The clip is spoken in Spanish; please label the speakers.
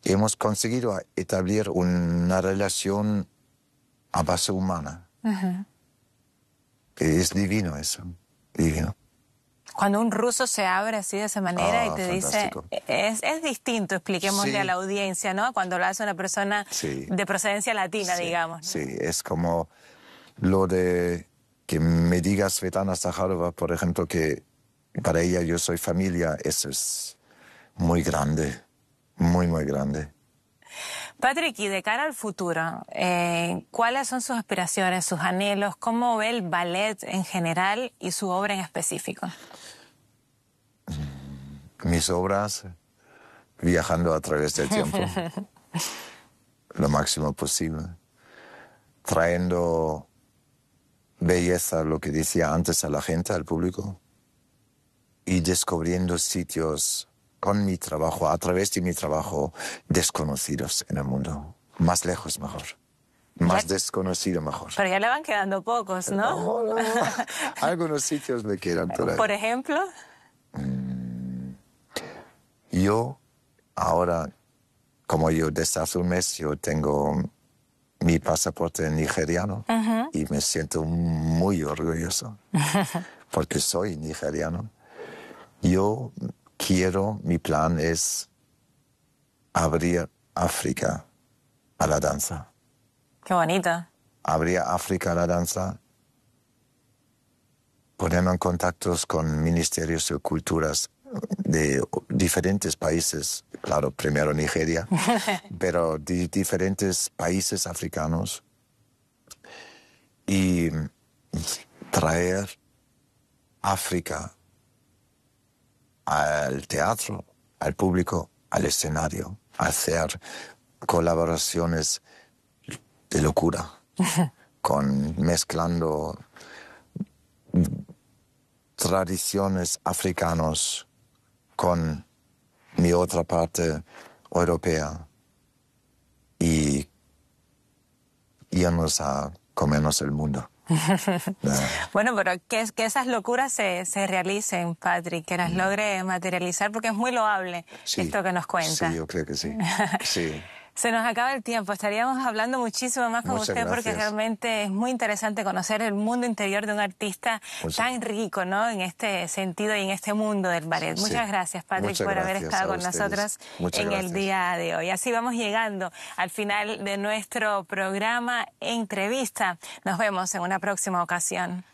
Speaker 1: hemos conseguido establecer una relación a base humana. Que es divino eso, divino.
Speaker 2: Cuando un ruso se abre así de esa manera y te
Speaker 1: fantástico.
Speaker 2: dice, es distinto, expliquémosle a la audiencia, ¿no? Cuando lo hace una persona de procedencia latina, digamos, ¿no?
Speaker 1: Sí, es como lo de que me diga Svetlana Zakharova, por ejemplo, que para ella yo soy familia, eso es muy grande, muy, muy grande.
Speaker 2: Patrick, y de cara al futuro, ¿cuáles son sus aspiraciones, sus anhelos? ¿Cómo ve el ballet en general y su obra en específico?
Speaker 1: Mis obras, viajando a través del tiempo, lo máximo posible, trayendo belleza, lo que decía antes, a la gente, al público, y descubriendo sitios con mi trabajo, a través de mi trabajo, desconocidos en el mundo. Más lejos mejor. Más desconocido mejor.
Speaker 2: Pero ya le van quedando pocos, ¿no?
Speaker 1: No. Algunos sitios me quedan todavía.
Speaker 2: ¿Por ejemplo?
Speaker 1: Yo, ahora, como yo desde hace un mes, yo tengo mi pasaporte nigeriano y me siento muy orgulloso porque soy nigeriano. Yo quiero, mi plan es abrir África a la danza.
Speaker 2: Qué bonito.
Speaker 1: Abrir África a la danza, ponerme en contactos con ministerios de culturas de diferentes países, claro, primero Nigeria, pero de diferentes países africanos, y traer África al teatro, al público, al escenario, hacer colaboraciones de locura, mezclando tradiciones africanas con mi otra parte europea y irnos a comernos el mundo.
Speaker 2: Bueno, pero que esas locuras se realicen, Patrick, que las logre materializar, porque es muy loable esto que nos cuenta.
Speaker 1: Sí, yo creo que sí. Sí.
Speaker 2: Se nos acaba el tiempo, estaríamos hablando muchísimo más con usted porque realmente es muy interesante conocer el mundo interior de un artista tan rico, ¿no? En este sentido y en este mundo del ballet. Muchas gracias, Patrick, por haber estado con nosotros en el día de hoy. Así vamos llegando al final de nuestro programa Entrevista. Nos vemos en una próxima ocasión.